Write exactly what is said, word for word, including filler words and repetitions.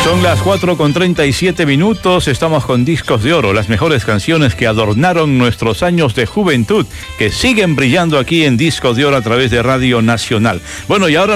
Son las cuatro con treinta y siete minutos, estamos con Discos de Oro, las mejores canciones que adornaron nuestros años de juventud, que siguen brillando aquí en Discos de Oro a través de Radio Nacional. Bueno, y ahora